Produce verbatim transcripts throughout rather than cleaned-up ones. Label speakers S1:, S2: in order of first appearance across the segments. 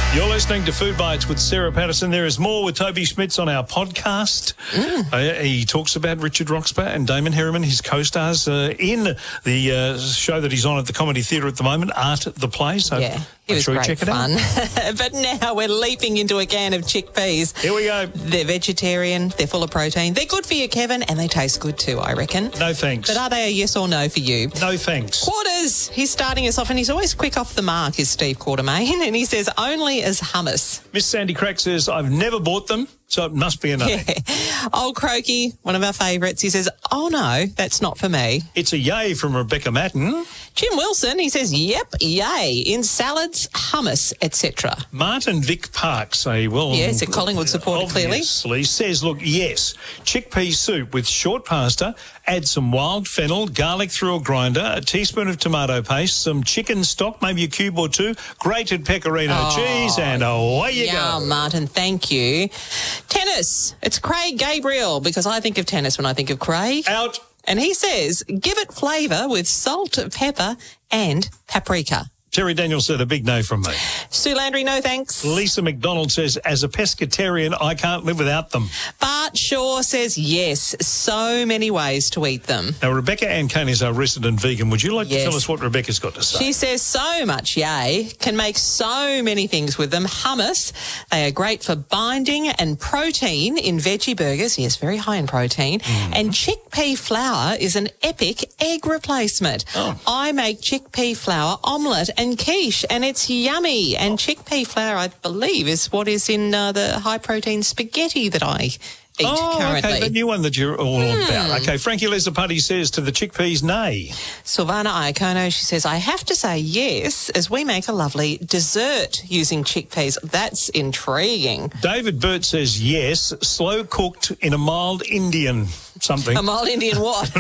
S1: You're listening to Food Bites with Sarah Patterson. There is more with Toby Schmitz on our podcast. Mm. Uh, he talks about Richard Roxburgh and Damon Herriman, his co-stars, uh, in the uh, show that he's on at the Comedy Theatre at the moment, Art the Play. So
S2: yeah, it was
S1: sure
S2: great
S1: check
S2: fun.
S1: It out.
S2: But now we're leaping into a can of chickpeas.
S1: Here we go.
S2: They're vegetarian, they're full of protein, they're good for you, Kevin, and they taste good too, I reckon.
S1: No thanks.
S2: But are they a yes or no for you?
S1: No thanks.
S2: Quarters. He's starting us off, and he's always quick off the mark, is Steve Quartermain, and he says only as hummus.
S1: Miss Sandy Crack says, I've never bought them, so it must be a no.
S2: Yeah. Old Croaky, one of our favourites, he says, oh no, that's not for me.
S1: It's a yay from Rebecca Matten.
S2: Jim Wilson, he says, yep, yay, in salads, hummus, et cetera.
S1: Martin Vic Park say, well...
S2: Yes, a Collingwood supporter,
S1: obviously,
S2: clearly.
S1: Says, look, yes, chickpea soup with short pasta, add some wild fennel, garlic through a grinder, a teaspoon of tomato paste, some chicken stock, maybe a cube or two, grated pecorino
S2: oh,
S1: cheese, and away you
S2: yum,
S1: go.
S2: Martin, thank you. Tennis, it's Craig Gabriel, because I think of tennis when I think of Craig.
S1: Out.
S2: And he says, give it flavour with salt, pepper and paprika.
S1: Terry Daniels said a big no from me.
S2: Sue Landry, no thanks.
S1: Lisa McDonald says, as a pescatarian, I can't live without them.
S2: Bart Shaw says yes, so many ways to eat them.
S1: Now, Rebecca Ann Kane is our resident vegan. Would you like
S2: yes.
S1: to tell us what Rebecca's got to say?
S2: She says so much yay, can make so many things with them. Hummus, they are great for binding and protein in veggie burgers. Yes, very high in protein. Mm. And chickpea flour is an epic egg replacement. Oh. I make chickpea flour omelette and quiche, and it's yummy. And chickpea flour, I believe, is what is in uh, the high-protein spaghetti that I eat
S1: oh,
S2: currently.
S1: okay, the new one that you're all
S2: mm.
S1: about. Okay, Frankie Lesapati says to the chickpeas, nay.
S2: Silvana Iacono, she says, I have to say yes, as we make a lovely dessert using chickpeas. That's intriguing.
S1: David Burt says yes, slow-cooked in a mild Indian something.
S2: A mild Indian what?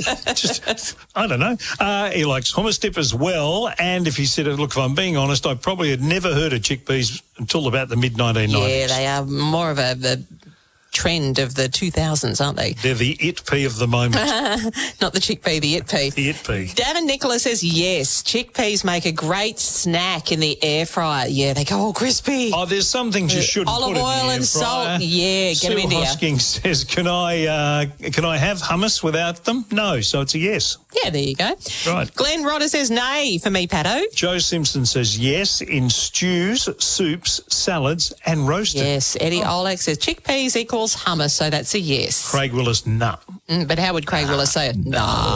S1: Just, I don't know. Uh, he likes hummus dip as well. And if he said, look, if I'm being honest, I probably had never heard of chickpeas until about the mid nineteen nineties.
S2: Yeah, they are more of a... a trend of the two thousands, aren't they?
S1: They're the it pea of the moment.
S2: Not the chickpea, the it pea.
S1: The it pea.
S2: Davin Nicola says yes, chickpeas make a great snack in the air fryer. Yeah, they go all crispy.
S1: Oh, there's some things you shouldn't
S2: Olive
S1: put
S2: oil
S1: in the air
S2: and
S1: fryer.
S2: salt. Yeah, get
S1: Sue
S2: them in here.
S1: Hosking says, can I, uh, can I have hummus without them? No, so it's a yes.
S2: Yeah, there you go.
S1: Right.
S2: Glenn Rodder says nay for me, Pato.
S1: Joe Simpson says yes in stews, soups, salads and roasted.
S2: Yes, Eddie oh. Olek says chickpeas equals hummus, so that's a yes.
S1: Craig Willis, nah.
S2: Mm, but how would Craig Willis say it?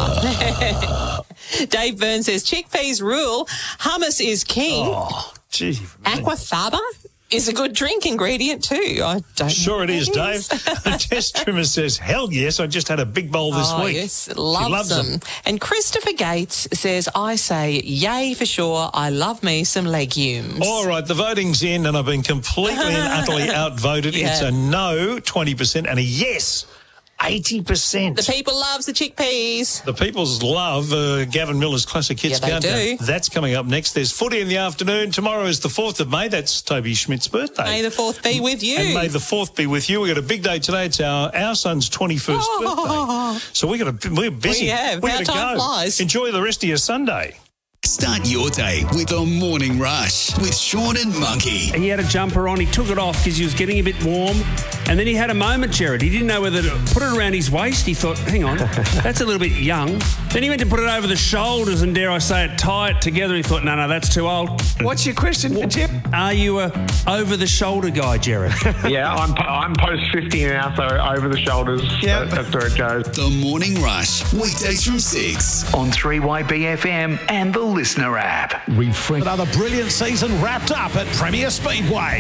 S2: Nah. Dave Byrne says chickpeas rule, hummus is king.
S1: Oh, gee.
S2: Aquafaba is a good drink ingredient too. I don't
S1: Sure
S2: know
S1: it is, Dave. Tess Trimmer says, hell yes, I just had a big bowl this
S2: oh,
S1: week.
S2: Yes, loves,
S1: she loves them.
S2: them. And Christopher Gates says, I say yay for sure. I love me some legumes.
S1: All right, the voting's in and I've been completely and utterly outvoted.
S2: Yeah.
S1: It's a no, twenty percent, and a yes, eighty percent.
S2: The people loves the chickpeas.
S1: The people's love uh, Gavin Miller's Classic Hits
S2: Yeah, they
S1: Countdown.
S2: do.
S1: That's coming up next. There's footy in the afternoon. Tomorrow is the fourth of May. That's Toby Schmidt's birthday.
S2: May the fourth be with you.
S1: And may the fourth be with you. We've got a big day today. It's our, our son's twenty-first
S2: Oh.
S1: birthday. So we got a, we're busy.
S2: We have.
S1: We're
S2: Our
S1: gonna
S2: time
S1: go.
S2: flies.
S1: Enjoy the rest of your Sunday.
S3: Start your day with the Morning Rush with Sean and Monkey.
S4: He had a jumper on. He took it off because he was getting a bit warm. And then he had a moment, Jared. He didn't know whether to put it around his waist. He thought, hang on, that's a little bit young. Then he went to put it over the shoulders and, dare I say it, tie it together. He thought, no, no, that's too old.
S5: What's your question for Jim?
S4: Are you a over-the-shoulder guy, Jared?
S5: Yeah, I'm I'm post fifty now, so over the shoulders.
S4: Yeah.
S5: That, that's where it goes.
S3: The Morning Rush, weekdays from six
S6: on three Y B F M and the Listener app.
S7: Refresh. Another brilliant season wrapped up at Premier Speedway.